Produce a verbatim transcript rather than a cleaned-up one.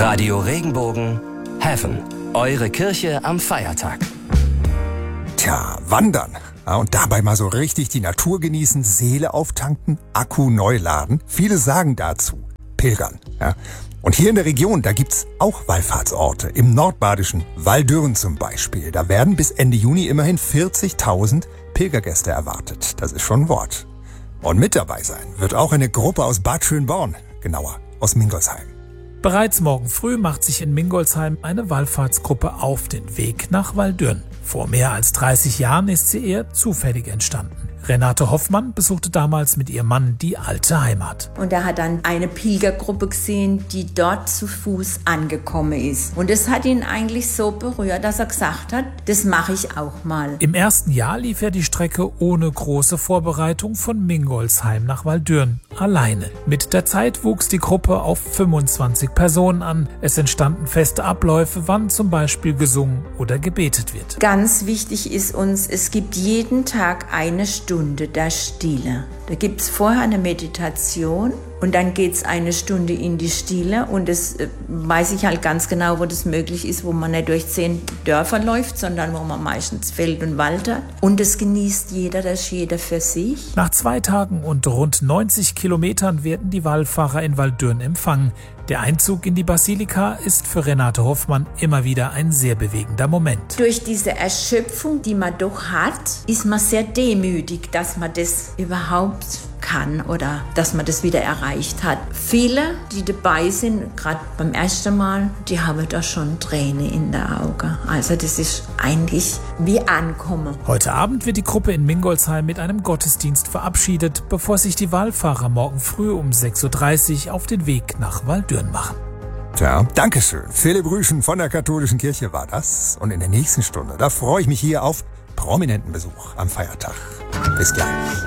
Radio Regenbogen Heaven. Eure Kirche am Feiertag. Tja, wandern. Ja, und dabei mal so richtig die Natur genießen, Seele auftanken, Akku neu laden. Viele sagen dazu pilgern. Ja. Und hier in der Region, da gibt's auch Wallfahrtsorte. Im nordbadischen Waldürn zum Beispiel. Da werden bis Ende Juni immerhin vierzigtausend Pilgergäste erwartet. Das ist schon ein Wort. Und mit dabei sein wird auch eine Gruppe aus Bad Schönborn, genauer aus Mingolsheim. Bereits morgen früh macht sich in Mingolsheim eine Wallfahrtsgruppe auf den Weg nach Waldürn. Vor mehr als dreißig Jahren ist sie eher zufällig entstanden. Renate Hoffmann besuchte damals mit ihrem Mann die alte Heimat. Und er hat dann eine Pilgergruppe gesehen, die dort zu Fuß angekommen ist. Und das hat ihn eigentlich so berührt, dass er gesagt hat, das mache ich auch mal. Im ersten Jahr lief er die Strecke ohne große Vorbereitung von Mingolsheim nach Waldürn alleine. Mit der Zeit wuchs die Gruppe auf fünfundzwanzig Personen an. Es entstanden feste Abläufe, wann zum Beispiel gesungen oder gebetet wird. Ganz wichtig ist uns, es gibt jeden Tag eine Stunde der Stille. Da gibt es vorher eine Meditation und dann geht es eine Stunde in die Stille und das äh, weiß ich halt ganz genau, wo das möglich ist, wo man nicht durch zehn Dörfer läuft, sondern wo man meistens Feld und Wald hat. Und das genießt jeder, das ist jeder für sich. Nach zwei Tagen und rund neunzig Kilometern werden die Wallfahrer in Waldürn empfangen. Der Einzug in die Basilika ist für Renate Hoffmann immer wieder ein sehr bewegender Moment. Durch diese Erschöpfung, die man doch hat, ist man sehr demütig, dass man das überhaupt kann oder dass man das wieder erreicht hat. Viele, die dabei sind, gerade beim ersten Mal, die haben da schon Tränen in der Augen. Also das ist eigentlich wie Ankommen. Heute Abend wird die Gruppe in Mingolsheim mit einem Gottesdienst verabschiedet, bevor sich die Wallfahrer morgen früh um sechs Uhr dreißig auf den Weg nach Waldürn machen. Tja, Dankeschön. Philipp Rüschen von der Katholischen Kirche war das. Und in der nächsten Stunde, da freue ich mich hier auf prominenten Besuch am Feiertag. Bis gleich.